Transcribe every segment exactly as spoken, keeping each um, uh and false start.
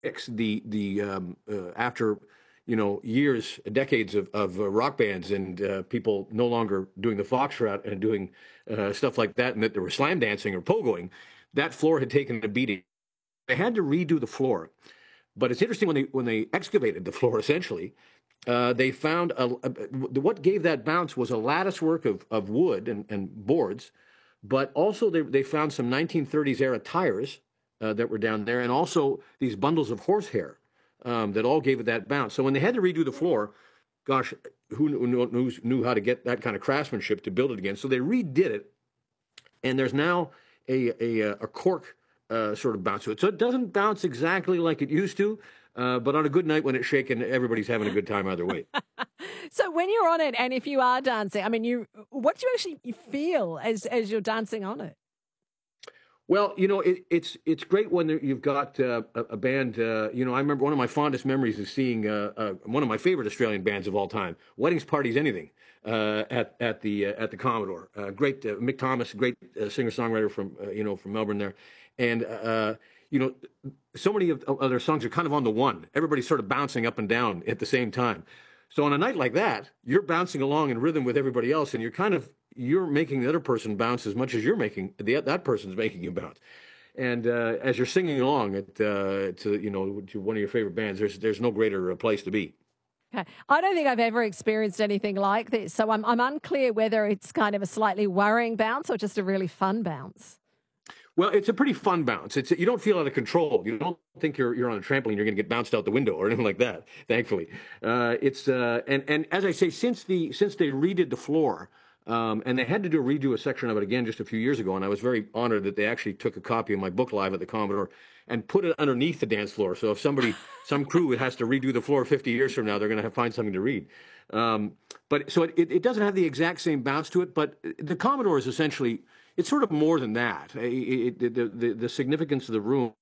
ex, the the um, uh, after you know years, decades of, of uh, rock bands and uh, people no longer doing the foxtrot and doing uh, stuff like that, and that they were slam dancing or pogoing, that floor had taken a beating. They had to redo the floor, but it's interesting when they when they excavated the floor essentially. Uh, they found a, a, what gave that bounce was a lattice work of, of wood and, and boards, but also they, they found some nineteen thirties era tires uh, that were down there, and also these bundles of horsehair um, that all gave it that bounce. So when they had to redo the floor, gosh, who knew, knew, knew how to get that kind of craftsmanship to build it again? So they redid it, and there's now a, a, a cork uh, sort of bounce to it. So it doesn't bounce exactly like it used to, Uh, but on a good night when it's shaking, everybody's having a good time either way. So when you're on it, and if you are dancing, I mean, you what do you actually feel as as you're dancing on it? Well, you know, it, it's it's great when there, you've got uh, a, a band. Uh, you know, I remember one of my fondest memories is seeing uh, uh, one of my favorite Australian bands of all time, Weddings, Parties, Anything, uh, at at the uh, at the Commodore. Uh, great uh, Mick Thomas, great uh, singer songwriter from uh, you know from Melbourne there, and. Uh, You know, so many of, of their songs are kind of on the one. Everybody's sort of bouncing up and down at the same time. So on a night like that, you're bouncing along in rhythm with everybody else, and you're kind of you're making the other person bounce as much as you're making the that person's making you bounce. And uh, as you're singing along at, uh, to you know to one of your favorite bands, there's there's no greater place to be. Okay. I don't think I've ever experienced anything like this, so I'm I'm unclear whether it's kind of a slightly worrying bounce or just a really fun bounce. Well, it's a pretty fun bounce. It's you don't feel out of control. You don't think you're you're on a trampoline. You're going to get bounced out the window or anything like that. Thankfully, uh, it's uh, and and as I say, since the since they redid the floor, um, and they had to do a redo a section of it again just a few years ago, and I was very honored that they actually took a copy of my book live at the Commodore and put it underneath the dance floor. So if somebody, some crew has to redo the floor fifty years from now, they're going to have find something to read. Um, but so it, it doesn't have the exact same bounce to it, but the Commodore is essentially. It's sort of more than that. It, it, the, the, the significance of the room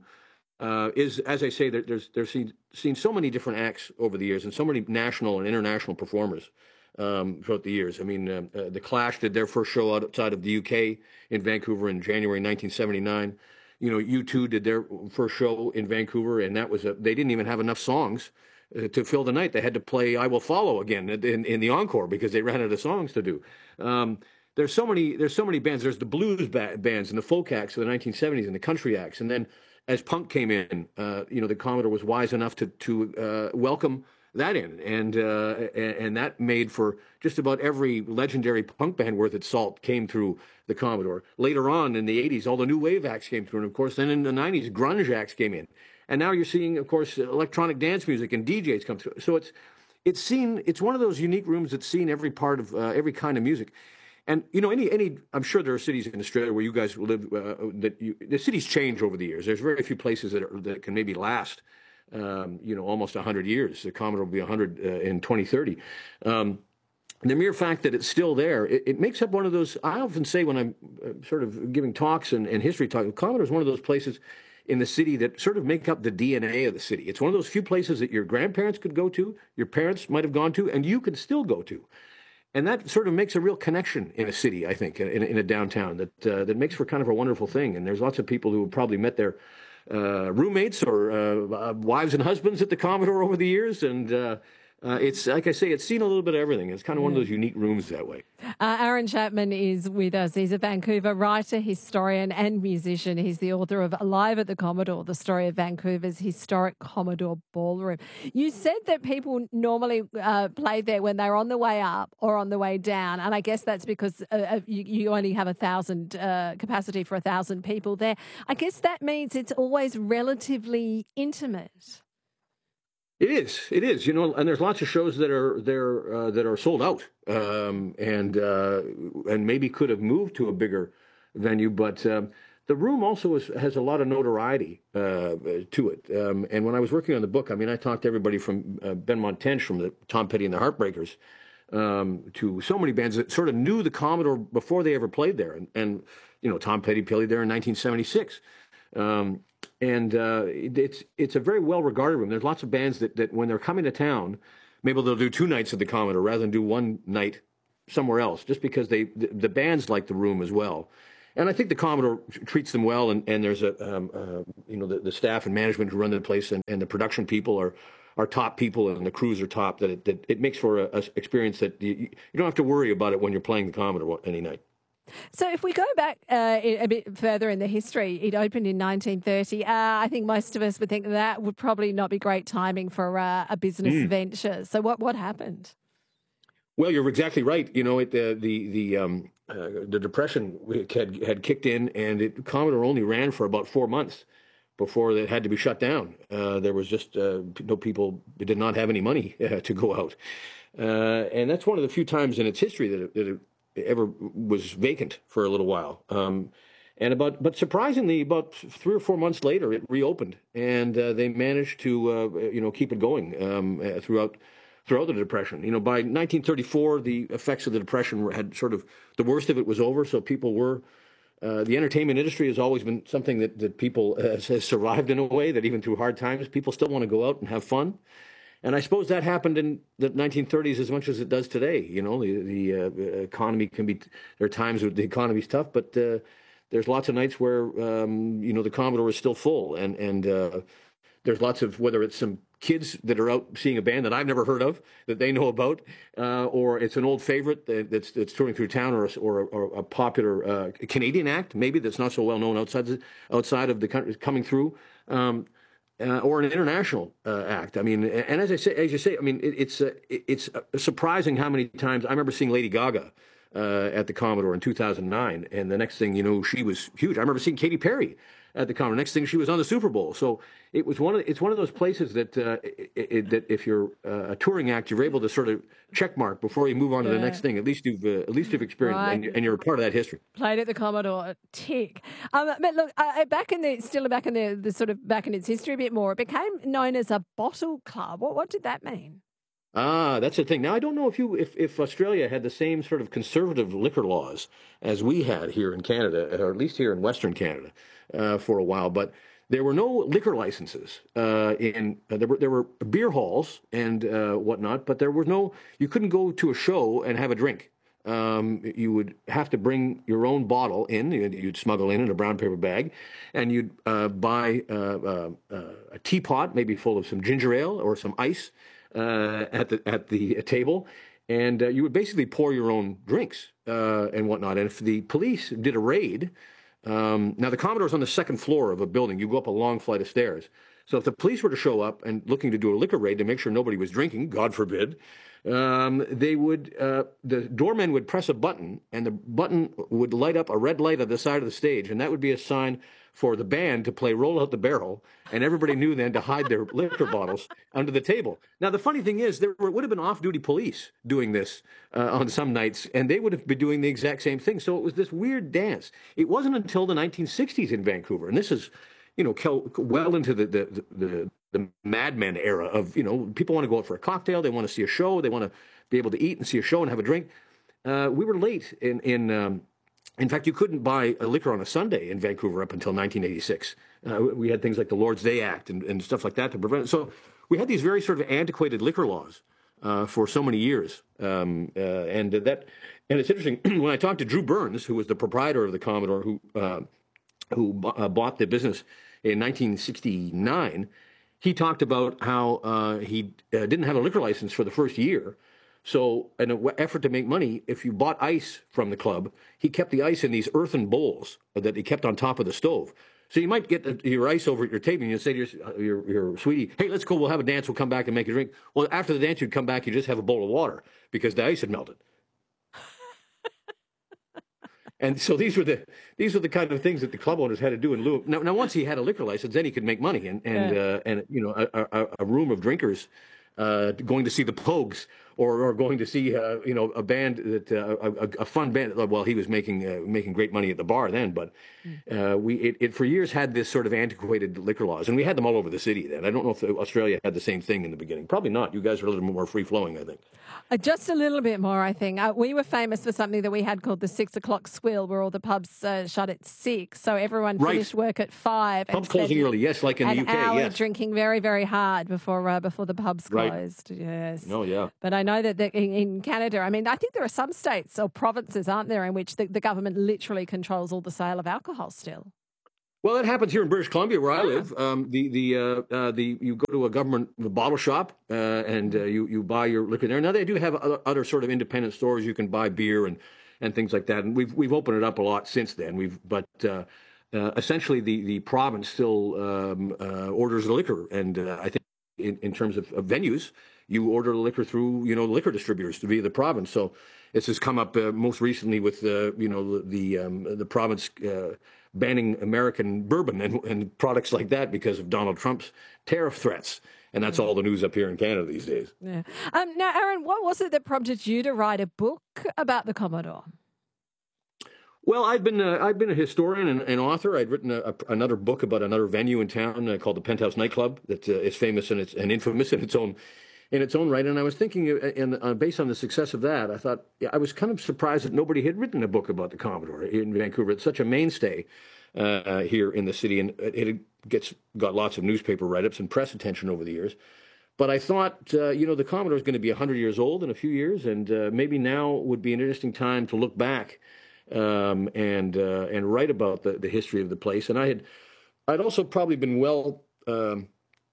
uh, is, as I say, there, there's there's seen, seen so many different acts over the years and so many national and international performers um, throughout the years. I mean, uh, uh, The Clash did their first show outside of the U K in Vancouver in January nineteen seventy-nine. You know, U two did their first show in Vancouver, and that was a, they didn't even have enough songs uh, to fill the night. They had to play "I Will Follow" again in, in the encore because they ran out of songs to do. Um, There's so many. There's so many bands. There's the blues ba- bands and the folk acts of the nineteen seventies and the country acts. And then, as punk came in, uh, you know, the Commodore was wise enough to to uh, welcome that in, and, uh, and and that made for just about every legendary punk band worth its salt came through the Commodore. Later on in the eighties, all the new wave acts came through, and of course, then in the nineties, grunge acts came in, and now you're seeing, of course, electronic dance music and D Js come through. So it's it's seen. It's one of those unique rooms that's seen every part of uh, every kind of music. And, you know, any, any, I'm sure there are cities in Australia where you guys live, uh, that you, the cities change over the years. There's very few places that, are, that can maybe last, um, you know, almost one hundred years. The Commodore will be one hundred uh, in twenty thirty. Um, the mere fact that it's still there, it, it makes up one of those, I often say when I'm uh, sort of giving talks and, and history talks, Commodore is one of those places in the city that sort of make up the D N A of the city. It's one of those few places that your grandparents could go to, your parents might have gone to, and you could still go to. And that sort of makes a real connection in a city, I think, in, in a downtown that uh, that makes for kind of a wonderful thing. And there's lots of people who have probably met their uh, roommates or uh, wives and husbands at the Commodore over the years. And uh, uh, it's, like I say, it's seen a little bit of everything. It's kind of one of those unique rooms that way. Uh, Aaron Chapman is with us. He's a Vancouver writer, historian and musician. He's the author of Live at the Commodore, the story of Vancouver's historic Commodore Ballroom. You said that people normally uh, played there when they're on the way up or on the way down, and I guess that's because uh, you, you only have a thousand uh, capacity for a thousand people there. I guess that means it's always relatively intimate. It is. It is. You know, and there's lots of shows that are there uh, that are sold out, um, and uh, and maybe could have moved to a bigger venue, but um, the room also is, has a lot of notoriety uh, to it. Um, and when I was working on the book, I mean, I talked to everybody from uh, Benmont Tench, from the Tom Petty and the Heartbreakers, um, to so many bands that sort of knew the Commodore before they ever played there, and, and you know, Tom Petty played there in nineteen seventy-six. Um, and uh, it, it's it's a very well-regarded room. There's lots of bands that, that when they're coming to town, maybe they'll do two nights at the Commodore rather than do one night somewhere else, just because they the, the bands like the room as well. and I think the Commodore treats them well, and, and there's a, um, uh, you know, the, the staff and management who run the place and, and the production people are, are top people, and the crews are top, that it, that it makes for a, a experience that you, you don't have to worry about it when you're playing the Commodore any night. So if we go back uh, a bit further in the history, it opened in nineteen thirty. Uh, I think most of us would think that would probably not be great timing for uh, a business mm. venture. So what, what happened? Well, you're exactly right. You know, it, uh, the the um, uh, the Depression had had kicked in, and it, Commodore only ran for about four months before it had to be shut down. Uh, there was just uh, no people did not have any money uh, to go out, uh, and that's one of the few times in its history that it, that it ever was vacant for a little while. Um, and about, but surprisingly, about three or four months later, it reopened, and uh, they managed to, uh, you know, keep it going um, uh, throughout throughout the Depression. You know, by nineteen thirty-four, the effects of the Depression had sort of, the worst of it was over, so people were, uh, the entertainment industry has always been something that, that people uh, has survived in a way, that even through hard times, people still want to go out and have fun. And I suppose that happened in the nineteen thirties as much as it does today. You know, the, the uh, economy can be, there are times where the economy's tough, but uh, there's lots of nights where, um, you know, the Commodore is still full. And, and uh, there's lots of, whether it's some kids that are out seeing a band that I've never heard of, that they know about, uh, or it's an old favorite that, that's, that's touring through town, or, or, or a popular uh, Canadian act, maybe, that's not so well known outside, the, outside of the country coming through. Um, Uh, or an international uh, act. I mean, and as I say, as you say, I mean, it, it's uh, it, it's uh, surprising how many times I remember seeing Lady Gaga uh, at the Commodore in two thousand nine, and the next thing you know, she was huge. I remember seeing Katy Perry at the Commodore. Next thing, she was on the Super Bowl. So it was one of it's one of those places that uh, it, it, that if you're uh, a touring act, you're able to sort of check mark before you move on to yeah. the next thing. At least you've uh, at least you've experienced, right. and, and you're a part of that history. Played at the Commodore, tick. Um, but look, uh, back in the still back in the, the sort of back in its history a bit more, it became known as a bottle club. What what did that mean? Ah, that's the thing. Now, I don't know if you if, if Australia had the same sort of conservative liquor laws as we had here in Canada, or at least here in Western Canada, uh, for a while. But there were no liquor licenses. Uh, in uh, there were there were beer halls and uh, whatnot, but there was no. You couldn't go to a show and have a drink. Um, you would have to bring your own bottle in. You'd, you'd smuggle in in a brown paper bag, and you'd uh, buy uh, uh, uh, a teapot, maybe full of some ginger ale or some ice. Uh, at the at the table, and uh, you would basically pour your own drinks uh, and whatnot. And if the police did a raid, um, now the Commodore's on the second floor of a building. You go up a long flight of stairs. So if the police were to show up and looking to do a liquor raid to make sure nobody was drinking, God forbid, um, they would uh, the doorman would press a button, and the button would light up a red light at the side of the stage, and that would be a sign for the band to play Roll Out the Barrel, and everybody knew then to hide their liquor bottles under the table. Now, the funny thing is, there were, would have been off-duty police doing this uh, on some nights, and they would have been doing the exact same thing. So it was this weird dance. It wasn't until the nineteen sixties in Vancouver, and this is, you know, well into the the, the, the Mad Men era of, you know, people want to go out for a cocktail, they want to see a show, they want to be able to eat and see a show and have a drink. Uh, we were late in... in um, In fact, you couldn't buy a liquor on a Sunday in Vancouver up until nineteen eighty-six. Uh, we had things like the Lord's Day Act and, and stuff like that to prevent it. So we had these very sort of antiquated liquor laws uh, for so many years. Um, uh, and that, and it's interesting, when I talked to Drew Burns, who was the proprietor of the Commodore, who uh, who uh, bought the business in nineteen sixty-nine, he talked about how uh, he uh, didn't have a liquor license for the first year. So, in an effort to make money, if you bought ice from the club, he kept the ice in these earthen bowls that he kept on top of the stove. So you might get the, your ice over at your table, and you say to your, your, your sweetie, hey, let's go, we'll have a dance, we'll come back and make a drink. Well, after the dance, you'd come back, you just have a bowl of water because the ice had melted. And so these were the these were the kind of things that the club owners had to do in lieu of. Now, now once he had a liquor license, then he could make money, and and yeah. uh, and you know a, a, a room of drinkers uh, going to see the Pogues. Or, or going to see, uh, you know, a band that uh, a, a fun band. Well, he was making uh, making great money at the bar then, but uh, we it, it for years had this sort of antiquated liquor laws, and we had them all over the city. Then I don't know if Australia had the same thing in the beginning. Probably not. You guys were a little bit more free flowing, I think. Uh, just a little bit more, I think. Uh, we were famous for something that we had called the six o'clock swill, where all the pubs uh, shut at six, so everyone right. finished work at five. Pub closing early, yes, like in the U K. An hour yes, drinking very very hard before uh, before the pubs closed. Right. Yes. No, yeah. But I know. know that, that in, in Canada, I mean, I think there are some states or provinces, aren't there, in which the, the government literally controls all the sale of alcohol still. Well, it happens here in British Columbia, where I live. Um, the the uh, uh, the you go to a government bottle shop uh, and uh, you you buy your liquor there. Now they do have other, other sort of independent stores you can buy beer and, and things like that. And we've we've opened it up a lot since then. We've but uh, uh, essentially the the province still um, uh, orders the liquor, and uh, I think in, in terms of, of venues, you order the liquor through you know liquor distributors to be the province. So this has come up uh, most recently with uh, you know the um, the province. Uh, banning American bourbon and, and products like that because of Donald Trump's tariff threats. And that's all the news up here in Canada these days. Yeah. Um, now, Aaron, what was it that prompted you to write a book about the Commodore? Well, I'd been uh, I'd been a historian and an author. I'd written a, a, another book about another venue in town uh, called the Penthouse Nightclub that uh, is famous and, it's, and infamous in its own in its own right. And I was thinking, uh, in, uh, based on the success of that, I thought yeah, I was kind of surprised that nobody had written a book about the Commodore in Vancouver. It's such a mainstay uh, here in the city, and it, it gets got lots of newspaper write-ups and press attention over the years. But I thought, uh, you know, the Commodore is going to be one hundred years old in a few years, and uh, maybe now would be an interesting time to look back um, and uh, and write about the, the history of the place. And I had, I'd also probably been well. Um,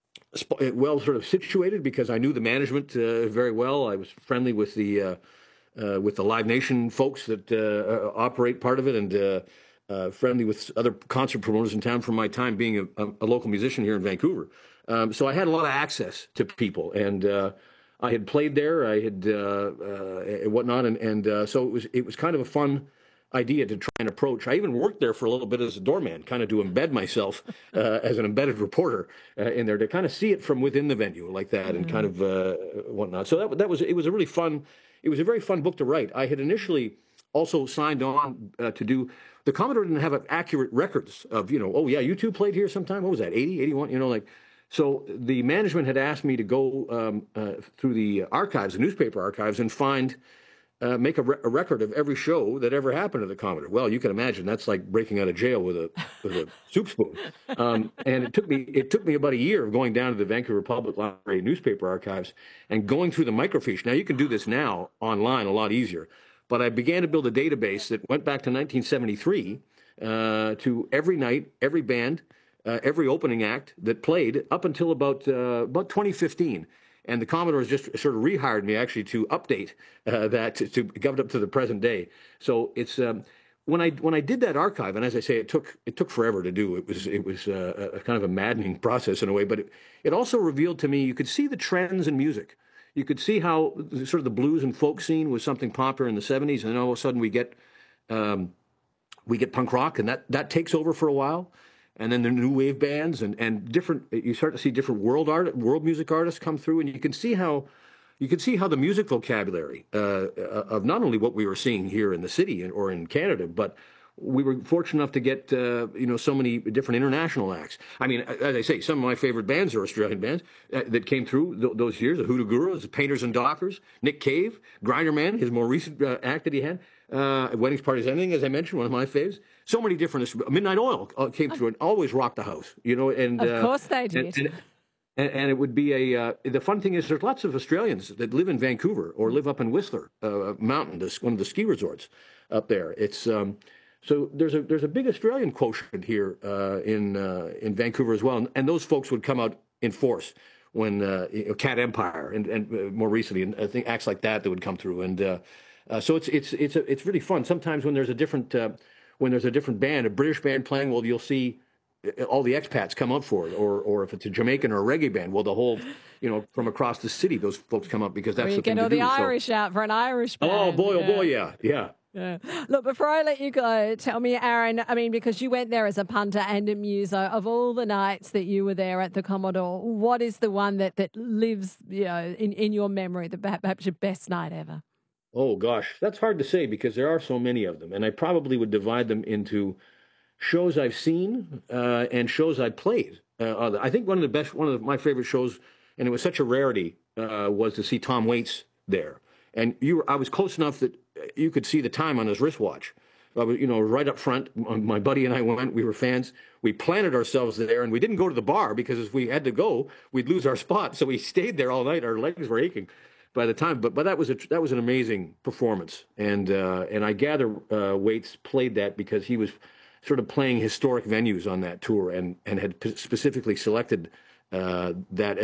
well sort of situated because I knew the management uh, very well. I was friendly with the uh, uh, with the Live Nation folks that uh, operate part of it, and uh, uh, friendly with other concert promoters in town from my time being a, a local musician here in Vancouver. Um, so I had a lot of access to people, and uh, I had played there. I had uh, uh, and whatnot, and and uh, so it was it was kind of a fun idea to try and approach. I even worked there for a little bit as a doorman, kind of to embed myself uh, as an embedded reporter uh, in there, to kind of see it from within the venue like that, and kind of uh, whatnot. So that that was it was a really fun. It was a very fun book to write. I had initially also signed on uh, to do. The Commodore didn't have accurate records of you know. Oh yeah, you two played here sometime. What was that? eighty, eighty-one You know, like. So the management had asked me to go um, uh, through the archives, the newspaper archives, and find. Uh, make a, re- a record of every show that ever happened to the Commodore. Well, you can imagine that's like breaking out of jail with a with a soup spoon. Um, and it took me it took me about a year of going down to the Vancouver Public Library newspaper archives and going through the microfiche. Now you can do this now online a lot easier, but I began to build a database that went back to nineteen seventy-three uh, to every night, every band, uh, every opening act that played up until about uh, about twenty fifteen. And the Commodore has just sort of rehired me actually to update uh, that to, to get it up to the present day. So it's um, when I when I did that archive, and as I say, it took it took forever to do. It was it was uh, a kind of a maddening process in a way, but it, it also revealed to me you could see the trends in music. You could see how sort of the blues and folk scene was something popular in the seventies, and then all of a sudden we get um, we get punk rock, and that that takes over for a while. And then the new wave bands and, and different, you start to see different world art, world music artists come through, and you can see how, you can see how the music vocabulary uh, of not only what we were seeing here in the city or in Canada, but we were fortunate enough to get uh, you know so many different international acts. I mean, as I say, some of my favorite bands are Australian bands uh, that came through th- those years: the Hoodoo Gurus, the Painters and Dockers, Nick Cave, Grinder Man, his more recent uh, act that he had, uh, Weddings, Parties, Anything, as I mentioned, one of my faves. So many different. Midnight Oil uh, came through and always rocked the house, you know. And of uh, course they did. And, and, and, and it would be a. Uh, the fun thing is, there's lots of Australians that live in Vancouver or live up in Whistler uh, Mountain, this one of the ski resorts up there. It's um, so there's a there's a big Australian quotient here uh, in uh, in Vancouver as well, and, and those folks would come out in force when uh, you know, Cat Empire and and uh, more recently, and I think acts like that that would come through, and uh, uh, so it's it's it's a, it's really fun. Sometimes when there's a different uh, when there's a different band, a British band playing, well, you'll see all the expats come up for it, or or if it's a Jamaican or a reggae band, well, the whole, you know, from across the city, those folks come up because that's or you the thing get all to the do. Irish so, out for an Irish band. oh boy, oh yeah. boy, yeah, yeah. Yeah. Look, before I let you go, tell me, Aaron, I mean, because you went there as a punter and a muso, of all the nights that you were there at the Commodore, what is the one that, that lives, you know, in, in your memory, the perhaps your best night ever? Oh gosh, that's hard to say because there are so many of them, and I probably would divide them into shows I've seen uh, and shows I played. Uh, I think one of the best, one of my favorite shows, and it was such a rarity, uh, was to see Tom Waits there. And you, were, I was close enough that you could see the time on his wristwatch. I was, you know, right up front. My buddy and I went. We were fans. We planted ourselves there, and we didn't go to the bar because if we had to go, we'd lose our spot. So we stayed there all night. Our legs were aching. by the time. But but that was a that was an amazing performance, and uh, and I gather uh, Waits played that because he was sort of playing historic venues on that tour, and and had specifically selected uh, that